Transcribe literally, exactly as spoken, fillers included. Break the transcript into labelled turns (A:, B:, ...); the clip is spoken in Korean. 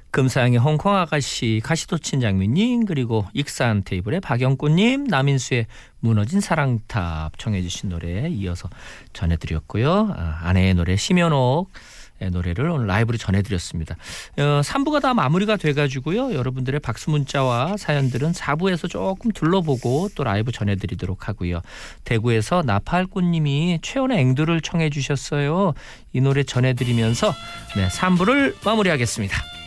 A: 금사양의 홍콩 아가씨, 가시도친 장미님, 그리고 익산 테이블의 박영구님, 남인수의 무너진 사랑탑 청해 주신 노래 이어서 전해드렸고요. 아, 아내의 노래 심연옥 노래를 오늘 라이브로 전해드렸습니다. 어, 삼 부가 다 마무리가 돼가지고요. 여러분들의 박수 문자와 사연들은 사 부에서 조금 둘러보고 또 라이브 전해드리도록 하고요. 대구에서 나팔꽃님이 최연의 앵두를 청해 주셨어요. 이 노래 전해드리면서 네, 삼 부를 마무리하겠습니다.